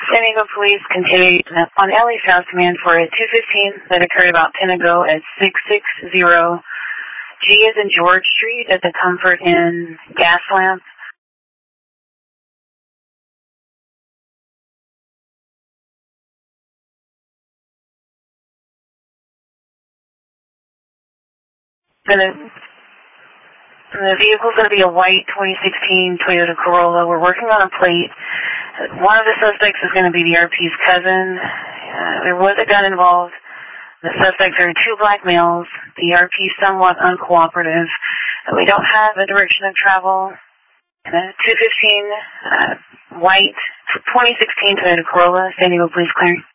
San Diego Police continue on LA South command for a 215 that occurred about 10 ago at 660 G as in George Street at the Comfort Inn gas lamp. The vehicle's going to be a white 2016 Toyota Corolla. We're working on a plate. One of the suspects is going to be the RP's cousin. There was a gun involved. The suspects are two black males. The RP is somewhat uncooperative. We don't have a direction of travel. 215 white 2016 Toyota Corolla, San Diego Police clearing.